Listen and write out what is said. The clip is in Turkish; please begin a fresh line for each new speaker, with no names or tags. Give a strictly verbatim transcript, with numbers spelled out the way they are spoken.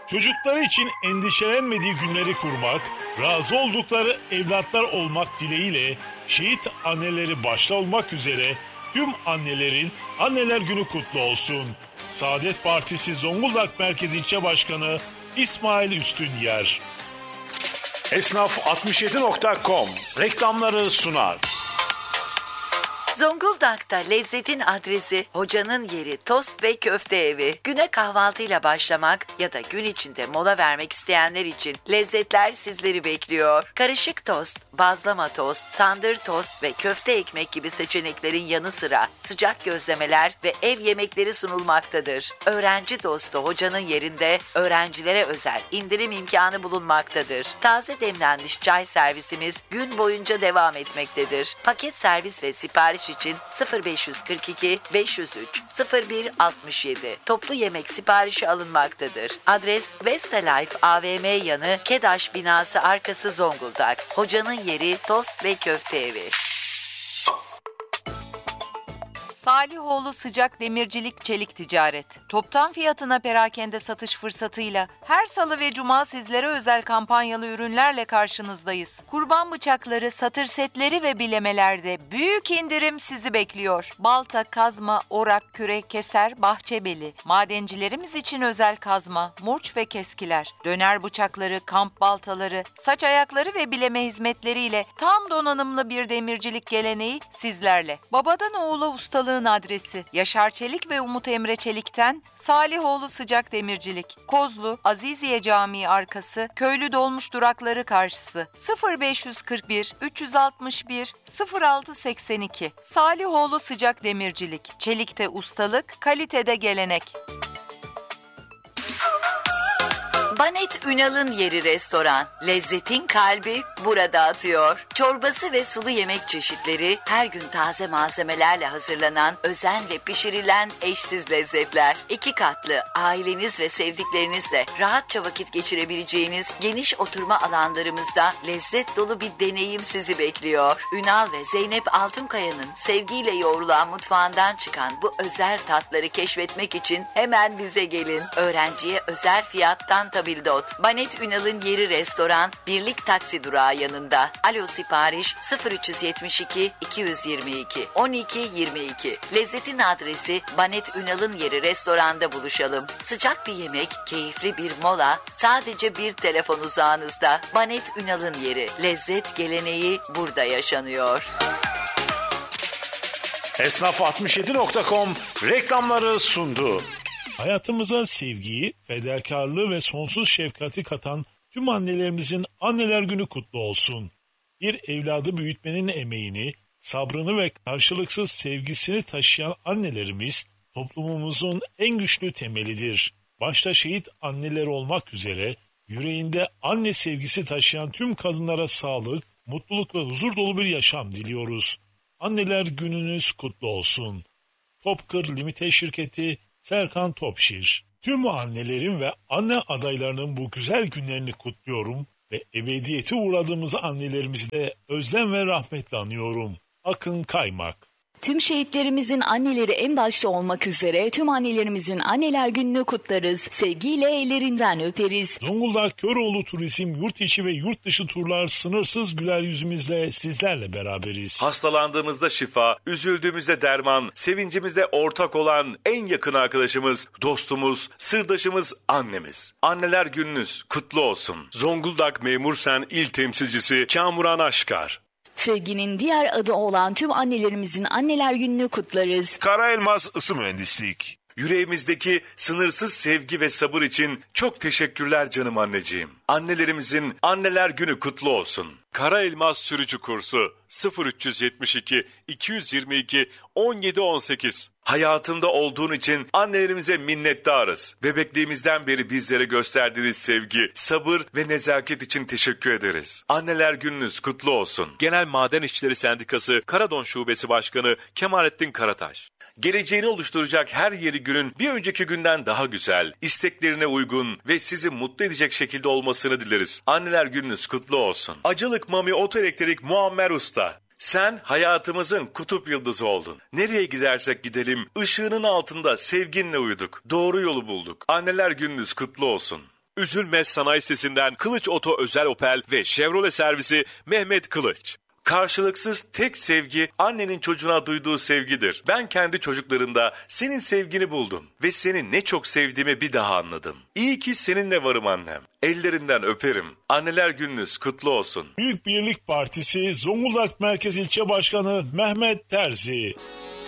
Çocukları için endişelenmediği günleri kurmak, razı oldukları evlatlar olmak dileğiyle şehit anneleri başta olmak üzere tüm annelerin Anneler Günü kutlu olsun. Saadet Partisi Zonguldak Merkez İlçe Başkanı İsmail Üstünyer. Esnaf altmış yedi nokta com reklamları sunar.
Zonguldak'ta lezzetin adresi, hocanın yeri Tost ve Köfte Evi. Güne kahvaltıyla başlamak ya da gün içinde mola vermek isteyenler için lezzetler sizleri bekliyor. Karışık tost, bazlama tost, tandır tost ve köfte ekmek gibi seçeneklerin yanı sıra sıcak gözlemeler ve ev yemekleri sunulmaktadır. Öğrenci dostu hocanın yerinde öğrencilere özel indirim imkanı bulunmaktadır. Taze demlenmiş çay servisimiz gün boyunca devam etmektedir. Paket servis ve sipariş için sıfır beş kırk iki beş yüz üç sıfır bir altmış yedi toplu yemek siparişi alınmaktadır. Adres Westlife A V M yanı KEDAŞ binası arkası Zonguldak. Hocanın yeri Tost ve Köfte Evi.
Salihoğlu Sıcak Demircilik Çelik Ticaret. Toptan fiyatına perakende satış fırsatıyla her salı ve cuma sizlere özel kampanyalı ürünlerle karşınızdayız. Kurban bıçakları, satır setleri ve bilemelerde büyük indirim sizi bekliyor. Balta, kazma, orak, kürek, keser, bahçebeli. Madencilerimiz için özel kazma, murç ve keskiler. Döner bıçakları, kamp baltaları, saç ayakları ve bileme hizmetleriyle tam donanımlı bir demircilik geleneği sizlerle. Babadan oğula ustalığı adresi Yaşar Çelik ve Umut Emre Çelik'ten Salihoğlu Sıcak Demircilik, Kozlu, Aziziye Camii arkası, Köylü Dolmuş durakları karşısı, sıfır beş kırk bir üç altı bir sıfır altı seksen iki. Salihoğlu Sıcak Demircilik, çelikte ustalık, kalitede gelenek.
Banet Ünal'ın yeri restoran. Lezzetin kalbi burada atıyor. Çorbası ve sulu yemek çeşitleri, her gün taze malzemelerle hazırlanan, özenle pişirilen eşsiz lezzetler. İki katlı, aileniz ve sevdiklerinizle rahatça vakit geçirebileceğiniz geniş oturma alanlarımızda lezzet dolu bir deneyim sizi bekliyor. Ünal ve Zeynep Altunkaya'nın sevgiyle yoğrulan mutfağından çıkan bu özel tatları keşfetmek için hemen bize gelin. Öğrenciye özel fiyattan tabildot. Banet Ünal'ın yeri restoran, Birlik Taksi durağı yanında. Alo sipariş sıfır üç yetmiş iki iki yüz yirmi iki on iki yirmi iki. Lezzetin adresi Banet Ünal'ın yeri restoranda buluşalım. Sıcak bir yemek, keyifli bir mola, sadece bir telefon uzağınızda. Banet Ünal'ın yeri. Lezzet geleneği burada yaşanıyor.
Esnaf altmış yedi nokta com reklamları sundu. Hayatımıza sevgiyi, fedakarlığı ve sonsuz şefkati katan tüm annelerimizin Anneler Günü kutlu olsun. Bir evladı büyütmenin emeğini, sabrını ve karşılıksız sevgisini taşıyan annelerimiz toplumumuzun en güçlü temelidir. Başta şehit anneler olmak üzere yüreğinde anne sevgisi taşıyan tüm kadınlara sağlık, mutluluk ve huzur dolu bir yaşam diliyoruz. Anneler Gününüz kutlu olsun. Topkır Limited Şirketi, Serkan Topşir. Tüm annelerin ve anne adaylarının bu güzel günlerini kutluyorum ve ebediyete uğradığımız annelerimizi de özlem ve rahmetle anıyorum. Akın Kaymak.
Tüm şehitlerimizin anneleri en başta olmak üzere tüm annelerimizin Anneler Günü'nü kutlarız. Sevgiyle ellerinden öperiz.
Zonguldak Köroğlu Turizm yurt içi ve yurt dışı turlar sınırsız güler yüzümüzle sizlerle beraberiz.
Hastalandığımızda şifa, üzüldüğümüzde derman, sevincimizde ortak olan en yakın arkadaşımız, dostumuz, sırdaşımız annemiz. Anneler Gününüz kutlu olsun. Zonguldak Memursen İl Temsilcisi Kamuran Aşkar.
Sevginin diğer adı olan tüm annelerimizin Anneler Günü'nü kutlarız.
Kara Elmas Isı Mühendislik.
Yüreğimizdeki sınırsız sevgi ve sabır için çok teşekkürler canım anneciğim. Annelerimizin Anneler Günü kutlu olsun. Kara Elmas Sürücü Kursu sıfır üç yetmiş iki iki yüz yirmi iki on yedi on sekiz. Hayatında olduğun için annelerimize minnettarız. Bebekliğimizden beri bizlere gösterdiğiniz sevgi, sabır ve nezaket için teşekkür ederiz. Anneler Gününüz kutlu olsun. Genel Maden İşçileri Sendikası Karadon Şubesi Başkanı Kemalettin Karataş. Geleceğini oluşturacak her yeri günün bir önceki günden daha güzel, isteklerine uygun ve sizi mutlu edecek şekilde olmasını dileriz. Anneler Gününüz kutlu olsun. Acılık Mami Otoelektrik Muammer Usta. Sen hayatımızın kutup yıldızı oldun. Nereye gidersek gidelim, ışığının altında sevginle uyuduk. Doğru yolu bulduk. Anneler Gününüz kutlu olsun. Üzülmez Sanayi Sitesi'nden Kılıç Oto Özel Opel ve Chevrolet servisi Mehmet Kılıç. Karşılıksız tek sevgi annenin çocuğuna duyduğu sevgidir. Ben kendi çocuklarımda senin sevgini buldum ve seni ne çok sevdiğimi bir daha anladım. İyi ki seninle varım annem. Ellerinden öperim. Anneler gününüz kutlu olsun.
Büyük Birlik Partisi Zonguldak Merkez İlçe Başkanı Mehmet Terzi.